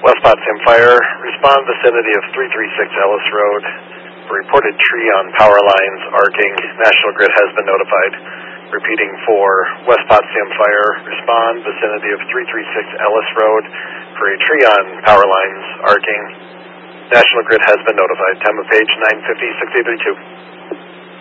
West Potsdam Fire, respond vicinity of 336 Ellis Road. For reported tree on power lines arcing, National Grid has been notified. Repeating for West Potsdam Fire, respond vicinity of 336 Ellis Road. For a tree on power lines arcing, National Grid has been notified. Time of page 9:50, 6832.